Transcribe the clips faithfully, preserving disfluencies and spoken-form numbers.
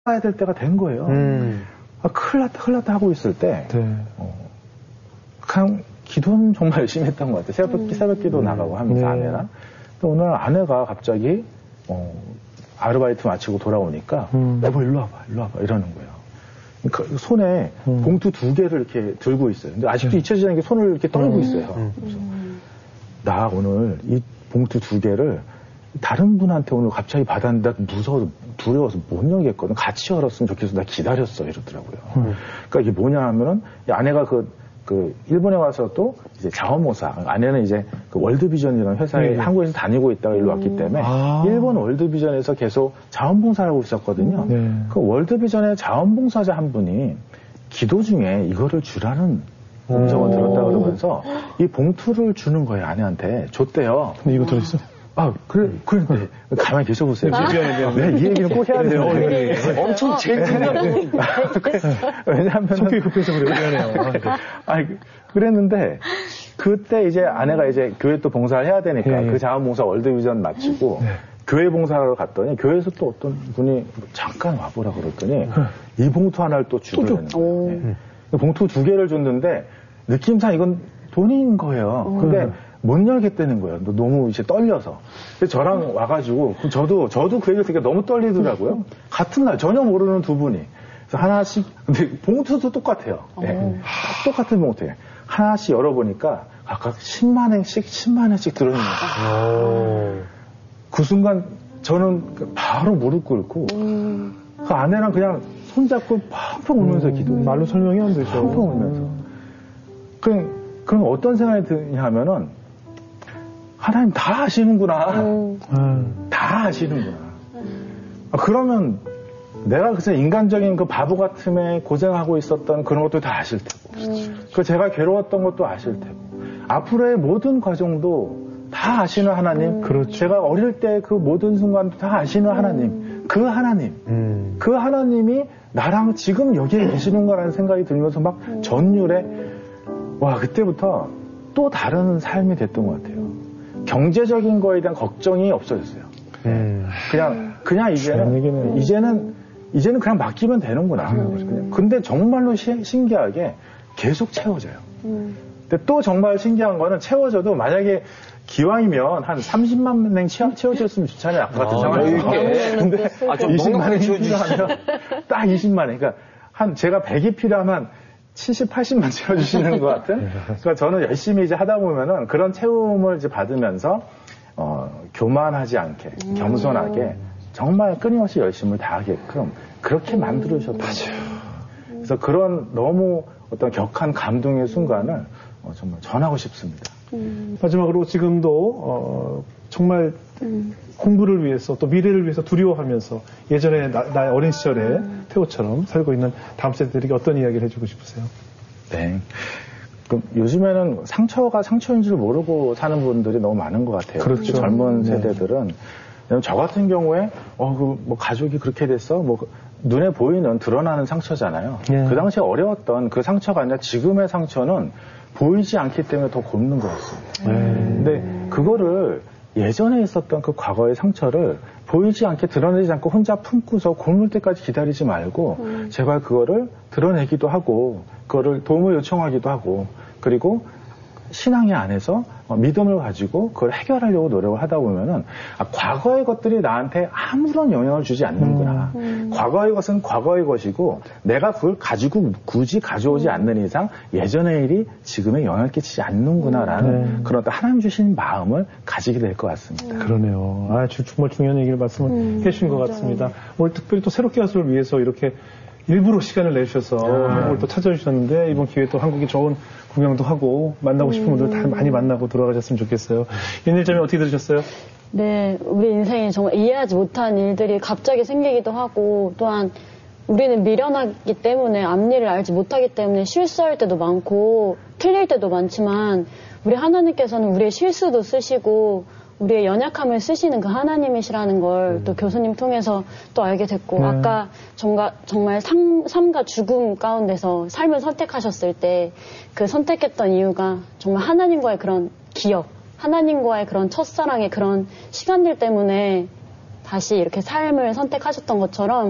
가야 될 때가 된 거예요. 음. 아, 큰일 났다, 큰일 났다 하고 있을 때, 네. 어, 그냥 기도는 정말 열심히 했던 것 같아요. 새벽, 음. 새벽 기도 나가고 하면서 네. 아내랑. 근데 오늘 아내가 갑자기, 어, 아르바이트 마치고 돌아오니까, 음. 여보, 일로 와봐, 일로 와봐, 이러는 거예요. 그 손에 음. 봉투 두 개를 이렇게 들고 있어요. 근데 아직도 음. 잊혀지지 않게 손을 이렇게 떨고 음. 있어요. 음. 그래서 나 오늘 이 봉투 두 개를 다른 분한테 오늘 갑자기 받았는데 무서워서 두려워서 못 열겠거든. 같이 열었으면 좋겠어. 나 기다렸어. 이러더라고요. 음. 그러니까 이게 뭐냐 하면은 아내가 그, 그 일본에 와서 또 이제 자원봉사. 아내는 이제 그 월드비전이라는 회사에 네. 한국에서 다니고 있다가 일로 왔기 때문에 아. 일본 월드비전에서 계속 자원봉사를 하고 있었거든요. 네. 그 월드비전의 자원봉사자 한 분이 기도 중에 이거를 주라는 음성을 들었다 그러면서 이 봉투를 주는 거예요. 아내한테 줬대요. 근데 이거 들어있어? 아, 그래, 그런데, 가만히 계셔보세요. 아. 네, 이 얘기는 꼭 해야 돼요. 네. 엄청 제일 중요한 왜냐하면. 성격이 급해서 그래요. 미안해요. 아, 그랬는데, 그때 이제 아내가 이제 교회 또 봉사를 해야 되니까, 네. 그 자원봉사 월드비전 마치고, 네. 교회 봉사하러 갔더니, 교회에서 또 어떤 분이 잠깐 와보라 그랬더니, 네. 이 봉투 하나를 또 주더라는 거예요. 네. 봉투 두 개를 줬는데, 느낌상 이건 돈인 거예요. 오. 근데, 못 열겠다는 거예요. 너무 이제 떨려서. 그래서 저랑 와가지고, 저도, 저도 그 얘기를 듣니까 너무 떨리더라고요. 같은 날, 전혀 모르는 두 분이. 그래서 하나씩, 근데 봉투도 똑같아요. 네. 똑같은 봉투에. 하나씩 열어보니까 각각 십만 원씩, 십만 원씩 들어있는 거예요. 그 순간 저는 바로 무릎 꿇고, 음. 그 아내랑 그냥 손잡고 펑펑 울면서 음. 기도해요. 말로 설명이 안 되죠. 펑펑 울면서. 그럼, 그럼 어떤 생각이 드냐 하면은, 하나님 다 아시는구나. 음. 다 아시는구나. 아, 그러면 내가 그래서 인간적인 그 바보 같음에 고생하고 있었던 그런 것도 다 아실 테고. 음. 그 제가 괴로웠던 것도 아실 테고. 앞으로의 모든 과정도 다 아시는 하나님. 음. 그렇죠. 제가 어릴 때 그 모든 순간도 다 아시는 음. 하나님. 그 하나님. 음. 그 하나님이 나랑 지금 여기에 계시는 거라는 생각이 들면서 막 음. 전율에 와, 그때부터 또 다른 삶이 됐던 것 같아요. 경제적인 거에 대한 걱정이 없어졌어요. 음. 그냥, 그냥 이제는, 이제는, 이제는 그냥 맡기면 되는구나. 음. 근데 정말로 시, 신기하게 계속 채워져요. 음. 근데 또 정말 신기한 거는 채워져도 만약에 기왕이면 한 삼십만 명 채워졌으면 좋잖아요. 아까 같은 상황에서. 근데 아, 좀 이십만 원이 필요하면 딱 이십만 원. 그러니까 한 제가 백이 필요하면 칠십, 팔십만 채워주시는 것 같은. 그러니까 저는 열심히 이제 하다 보면은 그런 채움을 이제 받으면서, 어, 교만하지 않게, 음. 겸손하게, 정말 끊임없이 열심을 다하게끔 그렇게 음. 만들어주셨던 거예요. 그래서 그런 너무 어떤 격한 감동의 순간을 어, 정말 전하고 싶습니다. 음. 마지막으로 지금도, 어, 정말 음. 공부를 위해서 또 미래를 위해서 두려워하면서 예전에 나, 나의 어린 시절에 음. 태호처럼 살고 있는 다음 세대들에게 어떤 이야기를 해주고 싶으세요? 네. 그럼 요즘에는 상처가 상처인 줄 모르고 사는 분들이 너무 많은 것 같아요. 그렇죠. 젊은 세대들은. 네. 저 같은 경우에, 어, 그, 뭐, 가족이 그렇게 됐어? 뭐, 눈에 보이는 드러나는 상처잖아요. 네. 그 당시에 어려웠던 그 상처가 아니라 지금의 상처는 보이지 않기 때문에 더 곱는 것 같습니다. 네. 근데 그거를 예전에 있었던 그 과거의 상처를 보이지 않게 드러내지 않고 혼자 품고서 곪을 때까지 기다리지 말고 음. 제발 그거를 드러내기도 하고 그거를 도움을 요청하기도 하고 그리고 신앙의 안에서 믿음을 가지고 그걸 해결하려고 노력을 하다 보면은 아, 과거의 것들이 나한테 아무런 영향을 주지 않는구나. 음. 음. 과거의 것은 과거의 것이고 내가 그걸 가지고 굳이 가져오지 음. 않는 이상 예전의 일이 지금에 영향을 끼치지 않는구나라는 음. 그런 하나님 주신 마음을 가지게 될 것 같습니다. 음. 그러네요. 아, 정말 중요한 얘기를 말씀을 음. 해주신 것 같습니다. 오늘 특별히 또 새롭게 가수를 위해서 이렇게 일부러 시간을 내주셔서 한국을 또 찾아주셨는데 이번 기회에 또 한국이 좋은 구경도 하고 만나고 싶은 분들 다 많이 만나고 돌아가셨으면 좋겠어요. 윤일점이 어떻게 들으셨어요? 네, 우리 인생에 정말 이해하지 못한 일들이 갑자기 생기기도 하고 또한 우리는 미련하기 때문에 앞일을 알지 못하기 때문에 실수할 때도 많고 틀릴 때도 많지만 우리 하나님께서는 우리의 실수도 쓰시고 우리의 연약함을 쓰시는 그 하나님이시라는 걸 또 음. 교수님 통해서 또 알게 됐고 네. 아까 정가, 정말 삶, 삶과 죽음 가운데서 삶을 선택하셨을 때 그 선택했던 이유가 정말 하나님과의 그런 기억, 하나님과의 그런 첫사랑의 그런 시간들 때문에 다시 이렇게 삶을 선택하셨던 것처럼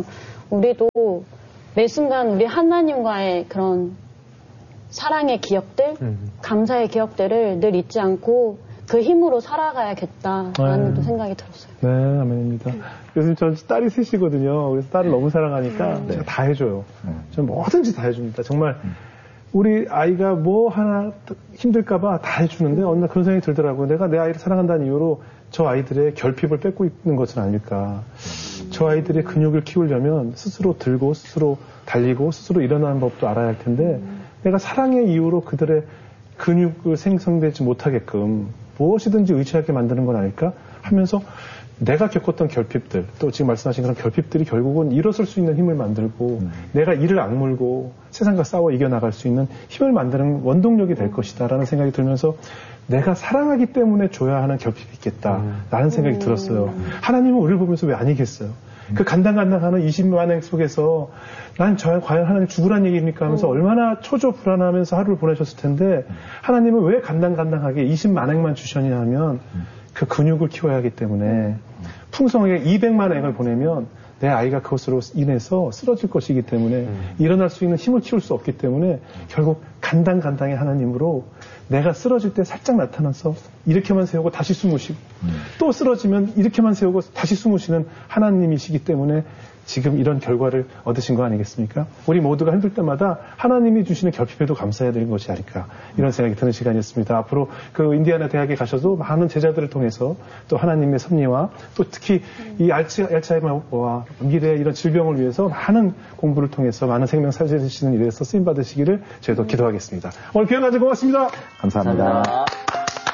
우리도 매 순간 우리 하나님과의 그런 사랑의 기억들, 음. 감사의 기억들을 늘 잊지 않고 그 힘으로 살아가야겠다라는 네. 또 생각이 들었어요. 네, 아멘입니다. 요즘 전 딸이 셋이거든요. 그래서 딸을 너무 사랑하니까 음. 제가 다 해줘요. 음. 저는 뭐든지 다 해줍니다. 정말 음. 우리 아이가 뭐 하나 힘들까봐 다 해주는데 어느 날 그런 생각이 들더라고요. 내가 내 아이를 사랑한다는 이유로 저 아이들의 결핍을 뺏고 있는 것은 아닐까. 저 아이들의 근육을 키우려면 스스로 들고 스스로 달리고 스스로 일어나는 법도 알아야 할 텐데 음. 내가 사랑의 이유로 그들의 근육을 생성되지 못하게끔 무엇이든지 의지하게 만드는 건 아닐까 하면서 내가 겪었던 결핍들 또 지금 말씀하신 그런 결핍들이 결국은 일어설 수 있는 힘을 만들고 음. 내가 이를 악물고 세상과 싸워 이겨나갈 수 있는 힘을 만드는 원동력이 될 것이다 라는 생각이 들면서 내가 사랑하기 때문에 줘야 하는 결핍이 있겠다라는 음. 생각이 들었어요. 음. 하나님은 우리를 보면서 왜 아니겠어요? 음. 그 간당간당하는 이십만 행 속에서 난 저 과연 하나님 죽으란 얘기입니까 하면서 음. 얼마나 초조 불안하면서 하루를 보내셨을 텐데 음. 하나님은 왜 간당간당하게 이십만 행만 주셨냐 하면 음. 그 근육을 키워야 하기 때문에 음. 풍성하게 이백만 행을 보내면 내 아이가 그것으로 인해서 쓰러질 것이기 때문에 음. 일어날 수 있는 힘을 키울 수 없기 때문에 결국 간당간당의 하나님으로 내가 쓰러질 때 살짝 나타나서 이렇게만 세우고 다시 숨을 쉬고 음. 또 쓰러지면 이렇게만 세우고 다시 숨을 쉬는 하나님이시기 때문에 지금 이런 결과를 얻으신 거 아니겠습니까? 우리 모두가 힘들 때마다 하나님이 주시는 결핍에도 감사해야 되는 것이 아닐까 이런 생각이 드는 시간이었습니다. 앞으로 그 인디아나 대학에 가셔도 많은 제자들을 통해서 또 하나님의 섭리와 또 특히 이 알츠, 알츠하이머와 미래의 이런 질병을 위해서 많은 공부를 통해서 많은 생명 살리시는 일에서 쓰임 받으시기를 저희도 기도하겠습니다. 오늘 기회 가지고 고맙습니다. 감사합니다. 감사합니다.